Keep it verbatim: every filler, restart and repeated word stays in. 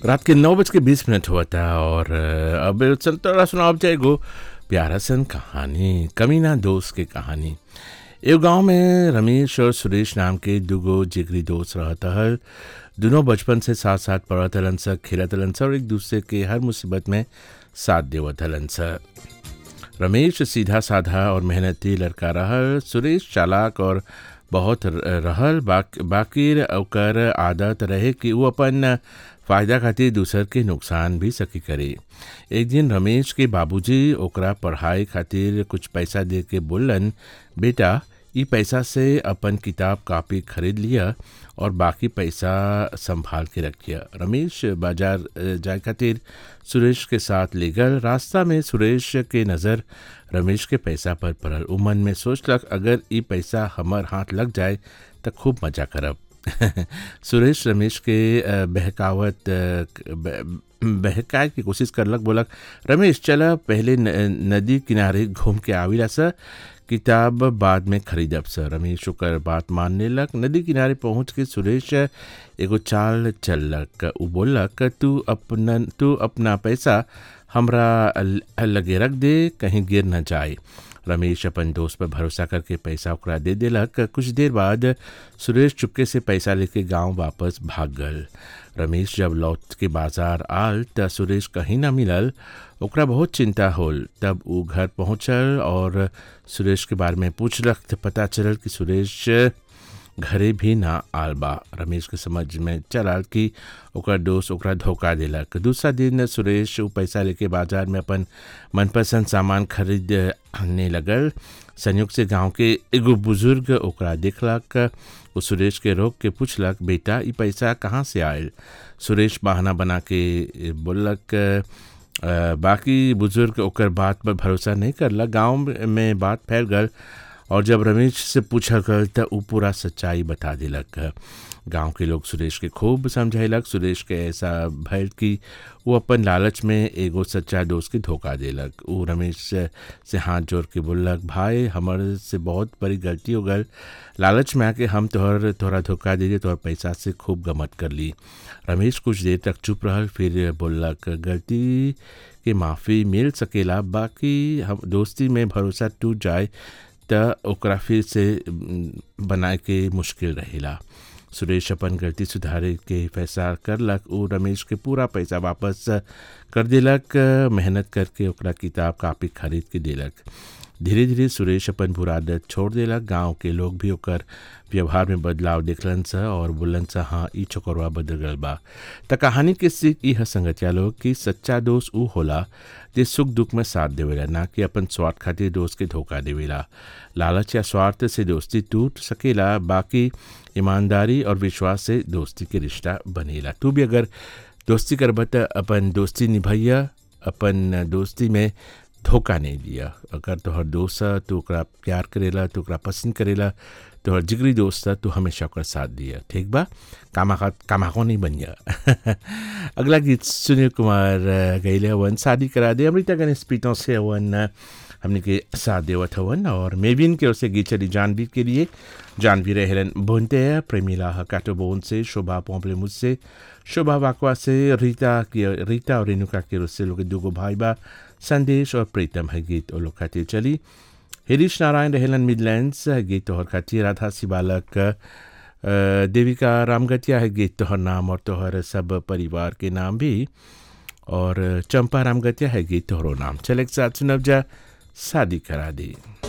रात के नौ बज के बीस मिनट हुआ था और अ, अब चलता सुना अब जाएगो प्यारा सन कहानी कमीना दोस्त के कहानी। एगो गांव में रमेश और सुरेश नाम के दुगो जिगरी दोस्त रहता हल। दोनों बचपन से साथ साथ पढ़त हलन स, खेलत हलन स और एक दूसरे के हर मुसीबत में साथ देवत हलन स। रमेश सीधा साधा और मेहनती लड़का रहल। सुरेश चालाक और बहुत र- रहल। बाक, बाकी ओकर आदत रहे कि वो अपन फायदा खातिर दूसर के नुकसान भी सकी करे। एक दिन रमेश के बाबूजी ओकरा पढ़ाई खातिर कुछ पैसा दे के बोलन, बेटा ई पैसा से अपन किताब कापी खरीद लिया और बाकी पैसा संभाल के रखिया। रमेश बाजार अ, जाए खातिर सुरेश के साथ ले गल। रास्ता में सुरेश के नज़र रमेश के पैसा पर पड़ल। उ मन में सोचलक, अगर ई पैसा हमर हाथ लग जाए तो खूब मजा करब। सुरेश रमेश के अ, बहकावत अ, ब- बहकाए की कोशिश करलक, बोलक, रमेश चला पहले न, नदी किनारे घूम के आविला सा, किताब बाद में खरीदब स। रमेश ओकर बात मानने लग। नदी किनारे पहुंच के सुरेश एगो चाल चललक। उ बोलक, तू अपना तू अपना पैसा हमरा ल- लगे रख दे, कहीं गिर न जाए। रमेश अपन दोस्त पर भरोसा करके पैसा ओकरा दे देलक। कुछ देर बाद सुरेश चुपके से पैसा लेके गांव वापस भाग गल। रमेश जब लौट के बाजार आल त सुरेश कहीं ना मिलल। ओकरा बहुत चिंता होल। तब वो घर पहुंचल और सुरेश के बारे में पूछलक त पता चलल कि सुरेश घरे भी ना आल बा। रमेश के समझ में चलल कि ओकर दोस्त ओकरा धोखा देलक। दूसरा दिन सुरेश वो पैसा लेके बाजार में अपन मनपसंद सामान खरीदने लगल। संयोग से गांव के एगो बुजुर्ग ओकरा देखलक। वो सुरेश के रोक के पूछलक, बेटा ई पैसा कहाँ से आयल? सुरेश बहाना बना के बोललक। अ, बाकी बुजुर्ग ओकर बात पर भरोसा नहीं करलक। गांव में बात फैल गल और जब रमेश से पूछा गल त ऊ पूरा सच्चाई बता दिलक। गांव के लोग सुरेश के खूब समझाइलक। सुरेश के ऐसा भयल कि वो अपन लालच में एगो सच्चा दोस्त के धोखा देलक। ऊ रमेश से, से हाथ जोड़ के बोललक, भाई हमर से बहुत बड़ी गलती हो गल। लालच में आके हम तोहर तोहरा धोखा दे दिए, तोहर पैसा से खूब गमत कर ली। रमेश कुछ देर तक चुप रहल, फिर बोललक, गलती के माफ़ी मिल सकेला, बाकी हम दोस्ती में भरोसा टूट जाए त ओकरा फिर से म, बनाए के मुश्किल रहेला। सुरेश अपन गलती सुधारे के फैसला करलक। ऊ रमेश के पूरा पैसा वापस कर देलक। मेहनत करके ओकरा किताब कापी खरीद के देलक। धीरे धीरे सुरेश अपन बुरा आदत छोड़ देलक। गांव के लोग भी ओकर व्यवहार में बदलाव देखलन स और बोलन स, हाँ ई छोकरवा बदल गल बा। त कहानी के सीख ई ह संगतिया लोग कि सच्चा दोस्त ऊ होला जे सुख दुख में साथ देवेला, ना कि अपन स्वार्थ खातिर दोस्त के धोखा देवेला। लालच या स्वार्थ से दोस्ती टूट सकेला, बाकी ईमानदारी और विश्वास से दोस्ती के रिश्ता बनेला। तू भी अगर दोस्ती करब त अपन दोस्ती निभैया, अपन दोस्ती में धोखा नहीं दिया। अगर तोहर दोस्त ह, तू ओकरा प्यार करेला, तू ओकरा पसंद करेला, तोहर जिगरी दोस्त ह, तू हमेशा ओकर साथ दिया, ठीक बा? कामा कामाको नहीं बनिया। अगला गीत सुनील कुमार गैले हवन, शादी करा दे। अमृता गणेश पीतों से हवन हमने के साथ देवत हवन और मेविन के ओर से गीत चली जानवी के लिए। जानवी रहलन भूनते हैं, प्रेमिला काटोबोन से, शोभा पोंपले मुझसे, शोभा वाकवा से, रीता की रीता और रेणुका के ओर से लोग दुगो भाई बा संदेश और प्रीतम है गीत और लोग खातिर चली। हरीश नारायण रहलन मिडलैंड्स है गीत तोहर खातिर। राधा सिबालक अ, देविका रामगतिया है गीत तोहर नाम और तोहर सब परिवार के नाम भी। और चंपा रामगतिया है गीत तोहरो नाम। चल एक साथ सुनब जा शादी करा दी।